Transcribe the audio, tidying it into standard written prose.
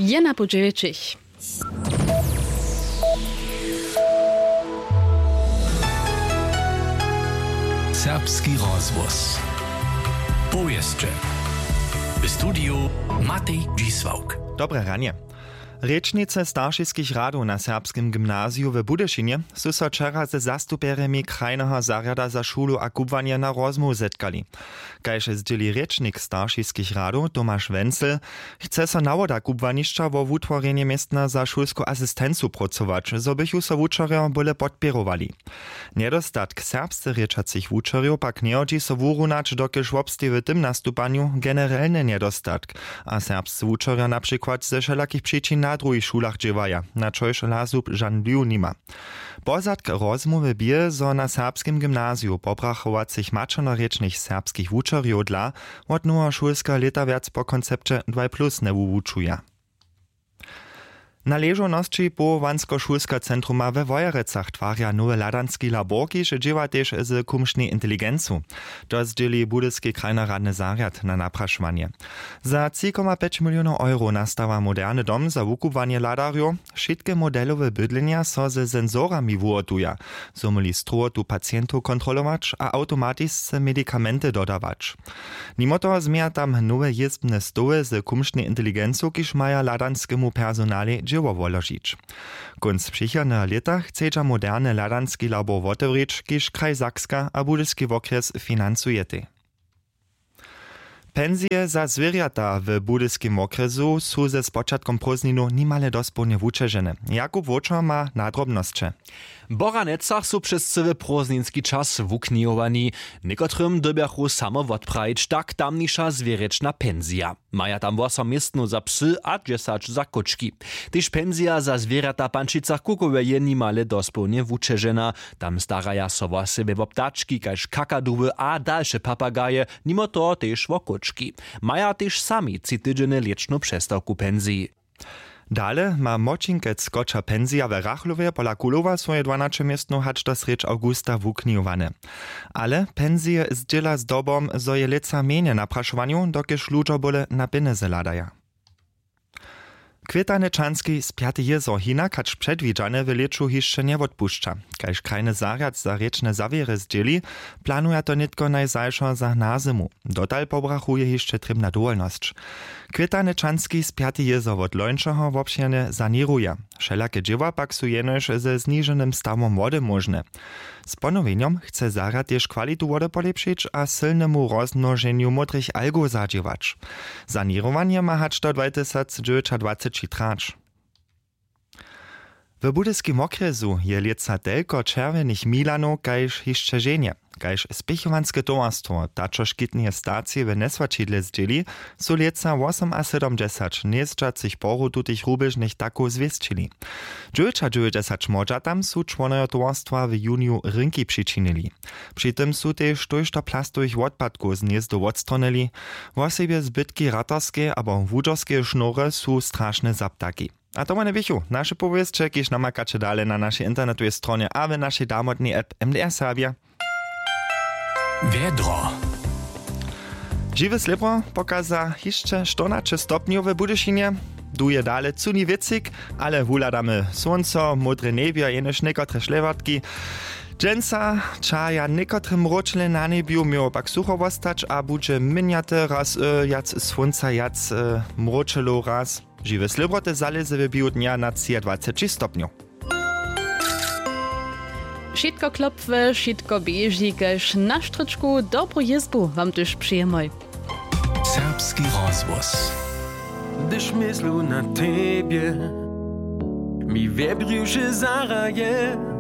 Jena Budżewiczich. Serbski rozvoz. Powieszcze. W studiu Matej Dzisłauk. Dobre ranie. Rečnice staršinskich radów na serbskim gimnazju w Budyszynie su so wczera ze zastupierami krajnego zarjada za szulu a kubwanie na rozmów zetkali. Kajż zdzieli rečnik staršinskich radów Tomasz Wenzel chce so nawoda kubwaniszcza wo wutworenie miestna za szulską asystencu pracować, zo bychu so wučerjo byle podpierowali. Niedostatk serbscy rečacich wučerjo pak nie odzi so wurunać, dokelž wobsti w tym nastupaniu generalny niedostatk, a serbscy wučerjo na przykład ze wszelakich przyczyn na drugich szulach dziewaja, na czojż lasub żadnego nima. Pozadk rozmowy bie, zo na serbskim gimnazju pobrachowacich mačernorečnych serbskich wučerjów dla od nowa szulska leta wiac po koncepcie 2+ ne wuwučuja. Należoności połowansko-szulska centruma we Wojerecach twarja nowe ladanski labor, kiż dziewa też z kumsznej inteligencu. To zdzieli budyski krajnoradny zarjad na napraszwanie. Za 3,5 milionów euro nastawa moderny dom za wukubwanie ladarjo. Wszystkie modelowe bydlenia so ze senzorami wuotuja. So myli struotu pacjentów kontrolować, a automatisce medikamenty dodawać. Mimo to zmienia tam nowe jezbne stoły z kumsznej inteligencu, kiż maja ladanskiemu personale dzieło woložić. Kunc przychodnega leta chcedza moderne ladanski labor wotewrić, kiż kraj Sakska a budyski okres finansujete. Pensje za zwierzęta w budyskim okresu są ze spoczatkom prózdninu nimale dospełnie wučežene. Jakub Wočer ma nadrobności. Boranecach są przez cały prózdninski czas wuknijowani. Niekotrym dobiachu samo odprajić tak tamnisza zwierzęczna pensja. Maja tam 8 miestnu za psy a 10 za koczki. Tyż pensja za zwierzęta pančicach kukowe je nimale dospełnie wučežena. Tam staraja so o sebe woptaczki, kaž kakaduwy a dalsze papagaje, nimo to też o koczki. Maja też sami cytydzene liczną przestawku pensji. Dale ma močinkec skocza pensja we Rachlowie pola Kulowa swoje 12 miestno hacz do srecz augusta wuknijowane. Ale pensje zdziela z dobom, zo je leca mienie na praszowaniu, dokiż ludzo bole na pieniądze ladaja. Kwietanečanski z 5. jezo hinak hacz przedwidziane w leczu jeszcze nie odpuszcza. Kajż krajny zarjad za rečne zawiery zdzieli, planuje to nitko najzajszo za na zimu. Dotal pobrachuje jeszcze trymna dowolność. Kwietanečanski z 5. jezo od lończego wobšerne saniruje. Wszelakie dzieła pak su jenoż ze zniženym stawom wody możne. Z ponowieniom chce zarjad też kwalitu wody polepszyć a silnemu rozmnożeniu modrych algów zadziewać. Sanirowanie ma hacz do 2020 trać. W budyskim okresu je leca delko czerwenych Milanów kajż jeszcze żenie. Kajż spichowanskie towarstwo, taczo szkitnie stacje w Nesvačidle zdzieli, su leca 8,70 niezczacych poru tutych rubeżnych taków zwiescili. 9,90 modża tam su członojo towarstwa w juniu rynki przyczynili. Przy tym su też tojšto plastowych odpadków z gniezdo odstronili, wosebie zbytki ratarskie albo wudżorskie sznury su straszne zaptaki. A to ma nie wichu. Nasze powieszcze, kiż namakacie dalej na naszej internetowej stronie, a w naszej damotnej app MDR Serbia. Wiedro. Żywe slipro pokaza jeszcze 14 stopniów w Budyszynie. Duje dalej cuni wiecik, ale wuladamy słońce, modre niebie, jenoż niekotre szlewatki. Dżęca czaja niekotrym roczle na niebiu miało pak sucho wostać, a budzie miniate raz jac słońca, jac mroczelo raz. Żywe slipro te zalezy wybiją dnia na 20 stopniów. Wszystko klopwe, wszystko bieži, kaž na štričku dobru jezbu wam też przyjemoj. Serbski rozvoz. Gdyż myślę na tebie, mi wiebrzył się zaraje.